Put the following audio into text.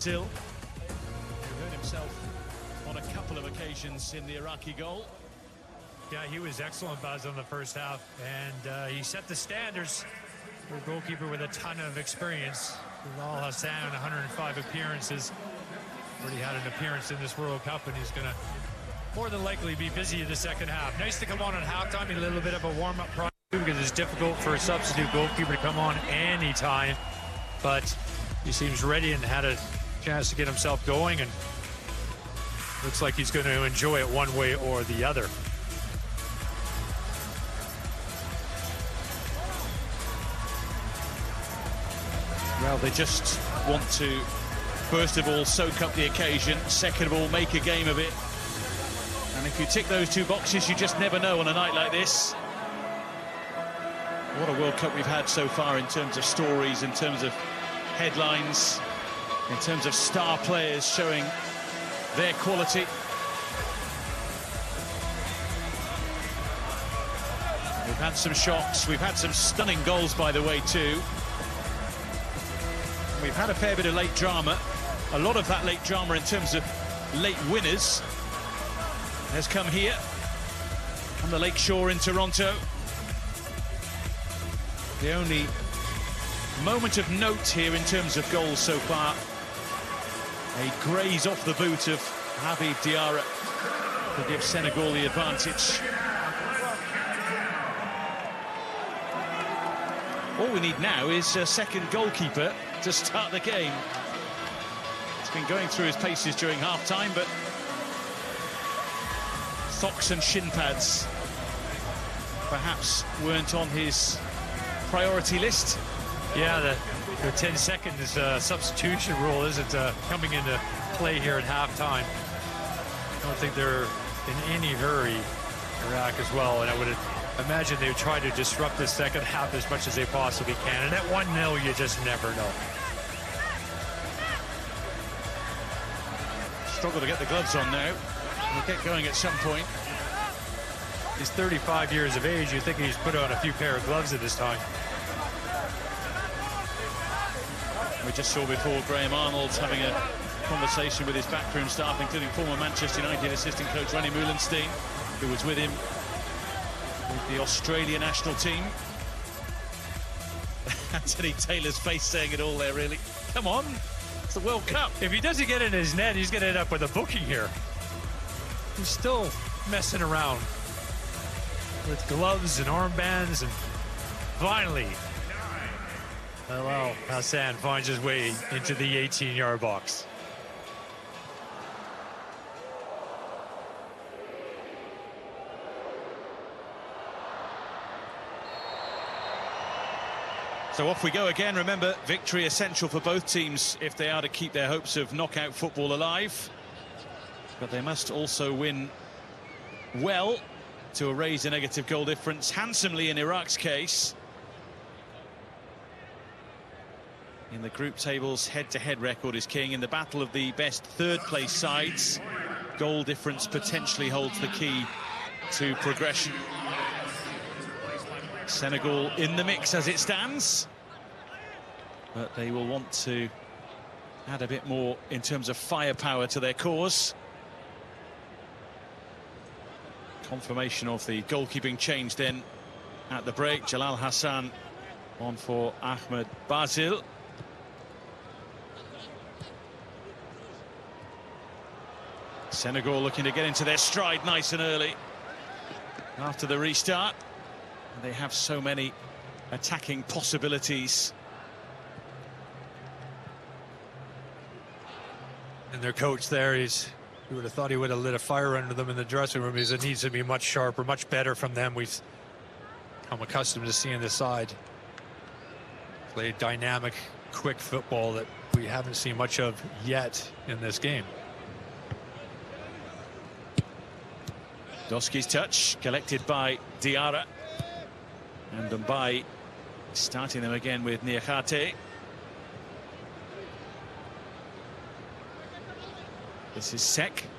Basil, who hurt himself on a couple of occasions in the Iraqi goal. Yeah, he was excellent, Basil, in the first half, and he set the standards for a goalkeeper with a ton of experience. Jalal Hassan, 105 appearances. Already had an appearance in this World Cup, and he's going to more than likely be busy in the second half. Nice to come on at halftime, a little bit of a warm-up process, because it's difficult for a substitute goalkeeper to come on anytime, but he seems ready and had a chance to get himself going, and looks like he's going to enjoy it one way or the other. Well, they just want to, first of all, soak up the occasion, second of all, make a game of it. And if you tick those two boxes, you just never know on a night like this. What a World Cup we've had so far in terms of stories, in terms of headlines, in terms of star players showing their quality. We've had some shocks, we've had some stunning goals, by the way, too. We've had a fair bit of late drama. A lot of that late drama in terms of late winners has come here on the Lake Shore in Toronto. The only moment of note here in terms of goals so far, a graze off the boot of Habib Diarra to give Senegal the advantage. All we need now is a second goalkeeper to start the game. It's been going through his paces during half-time, but socks and shin pads perhaps weren't on his priority list. Yeah, the 10 seconds substitution rule isn't coming into play here at halftime. I don't think they're in any hurry, Iraq as well, and I would imagine they would try to disrupt the second half as much as they possibly can. And at 1-0, you just never know. Struggle to get the gloves on now. He'll get going at some point. He's 35 years of age. You'd think he's put on a few pair of gloves at this time. We just saw before Graham Arnold having a conversation with his backroom staff, including former Manchester United assistant coach Ronnie Moulenstein, who was with him with the Australian national team. Anthony Taylor's face saying it all there, really. Come on, it's the World Cup. If he doesn't get in his net, he's going to end up with a booking here. He's still messing around with gloves and armbands, and finally, Jalal Hassan finds his way into the 18-yard box. So off we go again. Remember, victory essential for both teams if they are to keep their hopes of knockout football alive. But they must also win well to erase a negative goal difference, handsomely in Iraq's case. In the group tables, head-to-head record is king. In the battle of the best third-place sides, goal difference potentially holds the key to progression. Senegal in the mix as it stands, but they will want to add a bit more in terms of firepower to their cause. Confirmation of the goalkeeping change then at the break. Jalal Hassan on for Ahmed Basil. Senegal looking to get into their stride nice and early after the restart. They have so many attacking possibilities. And their coach there, you would have thought he would have lit a fire under them in the dressing room, because it needs to be much sharper, much better from them. We've come accustomed to seeing this side play dynamic, quick football that we haven't seen much of yet in this game. Doski's touch collected by Diarra. And Mbaye starting them again with Niakhaté. This is Sek.